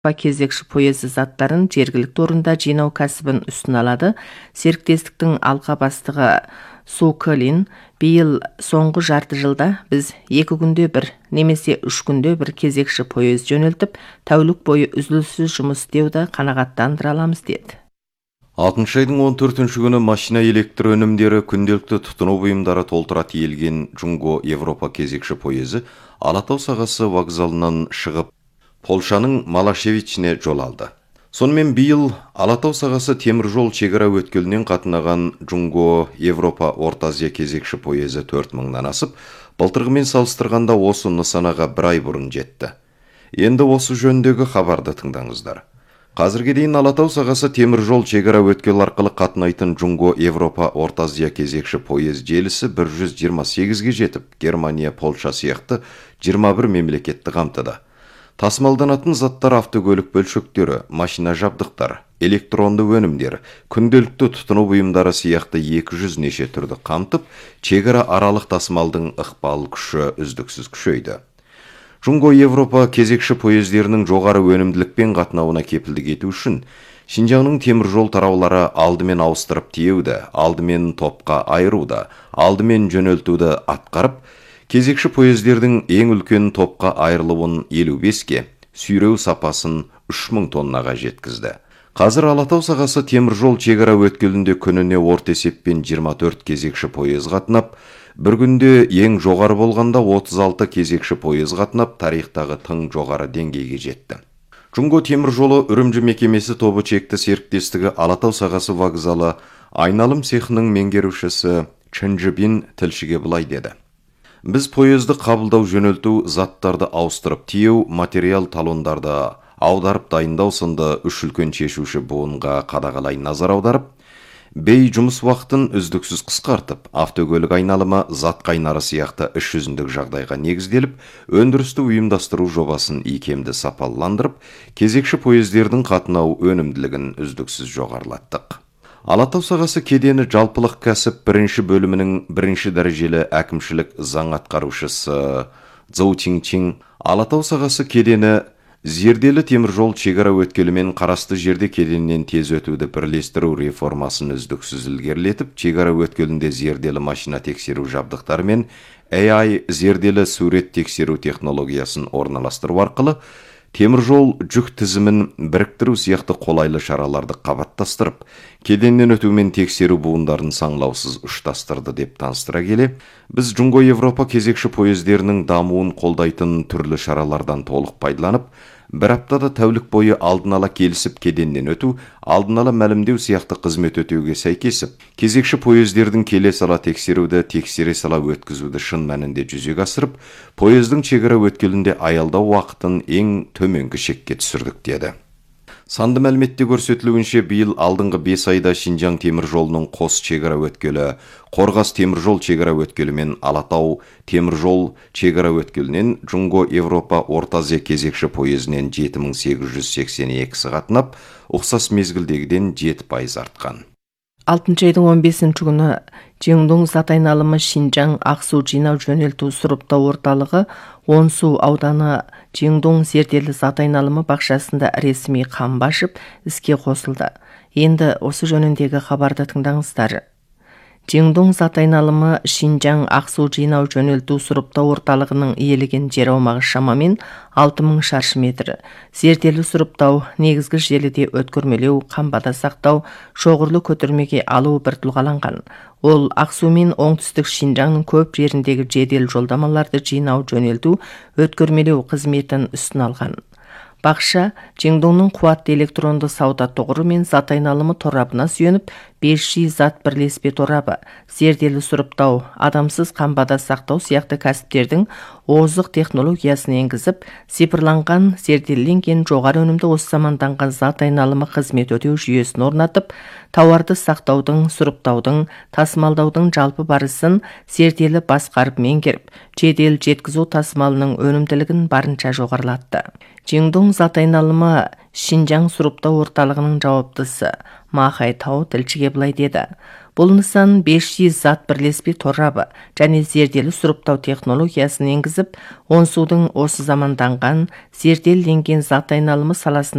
кезекші поезы заттарын жергілікті орында жинау кәсібін үстін алады. Серіктестіктің алқа бастығы Су Кылин, биыл соңғы жарты жылда біз 2 күнде бір немесе 3 күнде бір кезекші поез жөнелтіп, тәулік бойы үзіліссіз жұмыс істеуді қанағаттандыра аламыз деді. 6 айдың 14 күні машина электр өнімдері күнделікті тұтыну бұйымдары толтыра тиелген Джунго Европа кезекші поезы Алатау сағасы вокзалынан шығып, Полшаның Малашевичіне жол алды. Сонымен биыл Алатау сағасы темір жол шекара өткелінен қатынаған Джунго Европа Орта Азия кезекші поезы 4000-нан асып, былтырғымен салыстырғанда осы нысанаға 1 ай бұрын жетті. Енді осы жөндегі хабарды тыңдаңыздар. Қазірге дейін Алатау сағасы темір жол шекара өткел арқылы қатынайтын Джунго Европа Орта Азия кезекші поез желісі 128-ге жетіп, Германия, Полша сияқты 21 мемлекетті қамтыды. Тасымалданатын заттар автокөлік бөлшектері, машина жабдықтар, электронды өнімдер, күнделікті тұтыну бұйымдары сияқты 200 неше түрді қамтып, шекара аралық тасымалдың ықпал күші үздіксіз күшейді. Джунго Европа кезекші поездерінің жоғары өнімділікпен қатынауына кепілдік ету үшін Шинжаңның темір жол тараулары алдымен ауыстырып тиеуді, алдымен топқа айыруды, алдымен жөнелтуді атқарып, кезекші поездердің ең үлкен топқа айырылуын 55-ке, сүйреу сапасын 3000 тоннаға жеткізді. Қазір Алатау сағасы темір жол шекара өткелінде күніне орта есеппен 24 кезекші поез қатынап, бір күнде ең жоғары болғанда 36 кезекші поез қатынап, тарихтағы тың жоғары деңгейге жетті. Джунго темір жолы үрімжі мекемесі тобы чекті серіктестігі Алатау сағасы вокзалы айналым цехының меңгерушісі Чынжыбин тілшіге былай деді. Біз поезді қабылдау жөнелту, заттарды ауыстырып тиеу, материал талондарды аударып дайындау сынды үш үлкен шешуші буынға қадағалай назар аударып, бей жұмыс уақытын үздіксіз қысқартып, автокөлік айналымы зат қайнары сияқты іс жүзіндік жағдайға негізделіп, өндірісті ұйымдастыру жобасын икемді сапаландырып, кезекші поездердің қатынау өнімділігін үздіксіз жоғарылаттық. Алатау сағасы кедені жалпылық кәсіп бірінші бөлімінің бірінші дәрежелі әкімшілік заң атқарушысы Цзоу Тинчин Алатау сағасы кедені зерделі темір жол шекара өткелімен қарасты жерде кеденнен тез өтуді бірлестіру реформасын үздіксіз ілгерілетіп, шекара өткелінде зерделі машина тексеру жабдықтары мен AI зерделі сурет тексеру технологиясын орналастыру арқылы темір жол жүк тізімін біріктіру сияқты қолайлы шараларды қабаттастырып, кеденнен өтумен тексеру буындарын саңлаусыз ұштастырды деп таныстыра келе, біз Джунго Европа кезекші поездерінің дамуын қолдайтын түрлі шаралардан толық пайдаланып, бір аптада тәулік бойы алдын ала келісіп кеденнен өту, алдын ала мәлімдеу сияқты қызмет өтеуге сәйкесіп, кезекші поездердің келе сала тексеруді, тексере сала өткізуді шын мәнінде жүзеге асырып, поездың шекара өткелінде аялдау уақытын ең төменгі шекке түсірдік деді. Санды мәліметте көрсетілуінше биыл алдыңғы 5 айда Шинжаң темір жолының қос шекара өткелі, Қорғас темір жол шекара өткелі мен Алатау темір жол шекара өткелінен Джунго Европа Орта Азия кезекші поезінен 7882 қатынап, ұқсас мезгілдегіден 7% артқан. 6 айдың 15 күні Жеңдоң зат айналымы Шинжаң ақсу жинау жөнелту сұрыптау орталығы Онсу ауданы Жеңдоң зерделі зат айналымы бақшасында ресми қамба ашып іске қосылды. Енді осы жөніндегі хабарды тыңдаңыздар. Жеңдоң зат айналымы Шинжаң ақсу жинау жөнелту сұрыптау орталығының иелеген жер аумағы шамамен 6000 шаршы метр. Зерделі сұрыптау, негізгі желіде өткөрмелеу, қамбада сақтау, шоғырлы көтермеге алу бір тұлғаланған. Ол Ақсу мен оңтүстік Шинжаңның көп жеріндегі жедел жолдамаларды жинау жөнелту, өткөрмелеу қызметін үстін алған. Бақша Жеңдоңның қуатты электронды сауда тұғыры мен зат айналымы торабына сүйеніп, 5G зат бірлеспе торабы, зерделі сұрыптау, адамсыз қамбада сақтау сияқты кәсіптердің озық технологиясын енгізіп, цифрланған, зерделенген жоғары өнімді осы заманданған зат айналымы қызмет өтеу жүйесін орнатып, тауарды сақтаудың, сұрыптаудың, тасымалдаудың жалпы барысын зерделі басқарып меңгеріп, жедел жеткізу тасымалының өнімділігін барынша жоғарылатты. Жеңдоң зат айналымы Шинжаң сұрыптау орталығының жауаптысы Махай Тау тілшіге былай деді. Бұл нысан 500 зат бірлеспе торабы және зерделі сұрыптау технологиясын енгізіп, 10 судың осы заманданған зерделенген зат айналымы саласында